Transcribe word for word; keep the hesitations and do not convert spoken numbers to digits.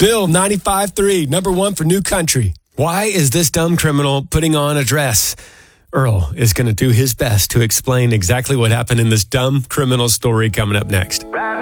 Bill, ninety-five three, number one for New Country. Why is this dumb criminal putting on a dress? Earl is going to do his best to explain exactly what happened in this dumb criminal story coming up next.